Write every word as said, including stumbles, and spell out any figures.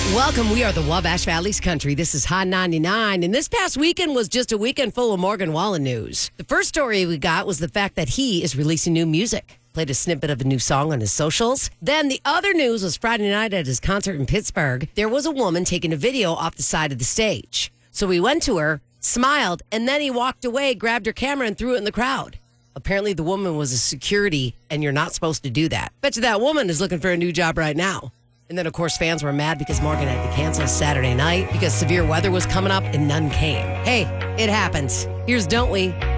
Welcome. We are the Wabash Valley's country. This is Hot ninety-nine. And this past weekend was just a weekend full of Morgan Wallen news. The first story we got was the fact that he is releasing new music. Played a snippet of a new song on his socials. Then the other news was Friday night at his concert in Pittsburgh. There was a woman taking a video off the side of the stage. So we went to her, smiled, and then he walked away, grabbed her camera, and threw it in the crowd. Apparently the woman was a security, and you're not supposed to do that. Bet you that woman is looking for a new job right now. And then, of course, fans were mad because Morgan had to cancel Saturday night because severe weather was coming up and none came. Hey, it happens. Here's Don't We?